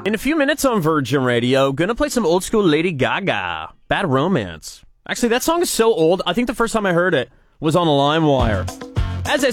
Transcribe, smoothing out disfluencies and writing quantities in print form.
In a few minutes on Virgin Radio, gonna play some old school Lady Gaga, Bad Romance. Actually, that song is so old, I think the first time I heard it was on LimeWire. As I